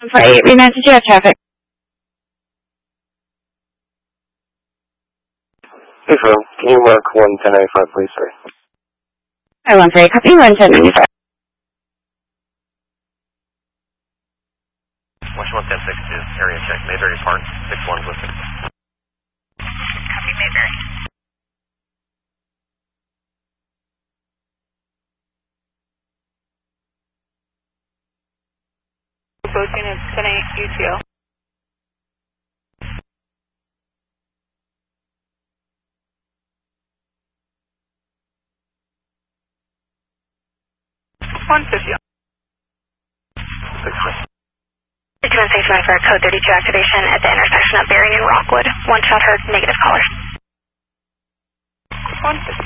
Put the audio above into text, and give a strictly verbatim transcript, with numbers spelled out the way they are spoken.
For eight, remand to J F traffic. Hey, Phil, can you mark one ten ninety-five, please, sorry? I one for eight, copy one ten ninety-five. one ten six is area check. Mayberry Park, six one's listed. Copy Mayberry. Both units, ten eight U T O. one fifty. six one. Recommend safe line for a code thirty-two activation at the intersection of Berry and Rockwood. One shot heard, negative caller. one fifty.